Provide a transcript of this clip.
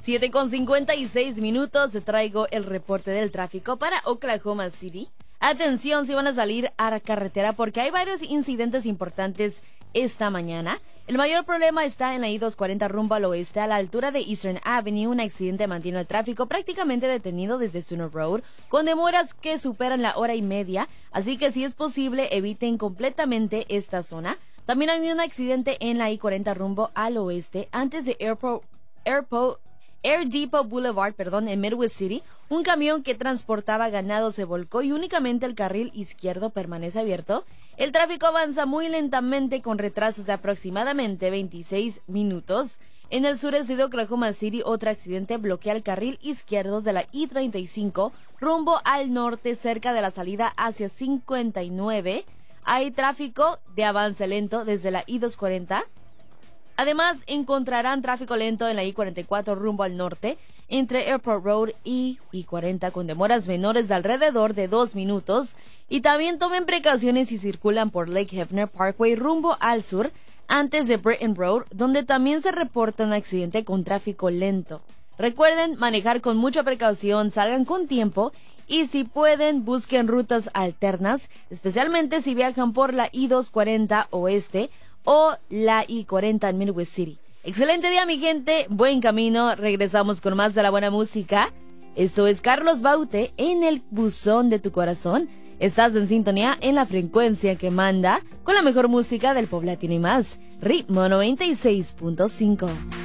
7:56, te traigo el reporte del tráfico para Oklahoma City. Atención si van a salir a la carretera porque hay varios incidentes importantes esta mañana. El mayor problema está en la I-240 rumbo al oeste, a la altura de Eastern Avenue. Un accidente mantiene el tráfico prácticamente detenido desde Sooner Road, con demoras que superan la hora y media, así que si es posible eviten completamente esta zona. También hay un accidente en la I-40 rumbo al oeste, antes de Air Depot Boulevard, en Midwest City. Un camión que transportaba ganado se volcó y únicamente el carril izquierdo permanece abierto. El tráfico avanza muy lentamente con retrasos de aproximadamente 26 minutos. En el sureste de Oklahoma City, otro accidente bloquea el carril izquierdo de la I-35 rumbo al norte cerca de la salida hacia 59. Hay tráfico de avance lento desde la I-240. Además, encontrarán tráfico lento en la I-44 rumbo al norte, entre Airport Road y I-40, con demoras menores de alrededor de 2 minutos. Y también tomen precauciones si circulan por Lake Hefner Parkway rumbo al sur, antes de Britton Road, donde también se reporta un accidente con tráfico lento. Recuerden manejar con mucha precaución, salgan con tiempo y si pueden, busquen rutas alternas, especialmente si viajan por la I-240 oeste o la I-40 en Midwest City. Excelente día, mi gente, buen camino. Regresamos con más de la buena música. Esto es Carlos Baute en el buzón de tu corazón. Estás en sintonía en la frecuencia que manda con la mejor música del pop latino y más. Ritmo 96.5.